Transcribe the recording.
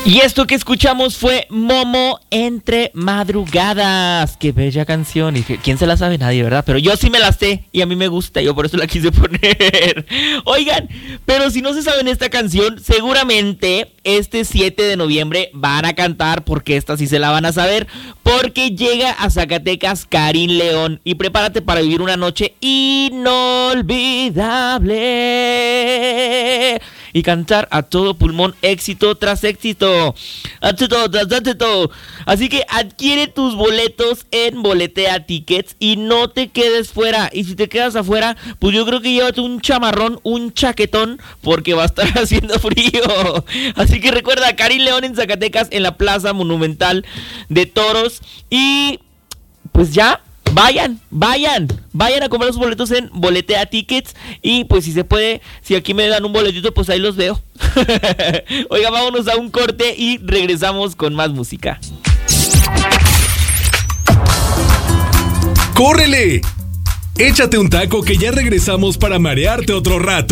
Y esto que escuchamos fue Momo entre madrugadas. Qué bella canción. Y ¿quién se la sabe? Nadie, ¿verdad? Pero yo sí me la sé y a mí me gusta. Yo por eso la quise poner. Oigan, pero si no se saben esta canción, seguramente este 7 de noviembre van a cantar, porque esta sí se la van a saber, porque llega a Zacatecas Karin León. Y prepárate para vivir una noche inolvidable y cantar a todo pulmón, éxito tras éxito, éxito tras éxito. Así que adquiere tus boletos en Boletea Tickets y no te quedes fuera. Y si te quedas afuera, pues yo creo que llévate un chamarrón, un chaquetón, porque va a estar haciendo frío. Así que recuerda, Karin León en Zacatecas, en la Plaza Monumental de Toros. Y pues ya, vayan a comprar sus boletos en Boletea Tickets. Y pues si se puede, si aquí me dan un boletito, pues ahí los veo. Oiga, vámonos a un corte y regresamos con más música. ¡Córrele! Échate un taco que ya regresamos para marearte otro rato.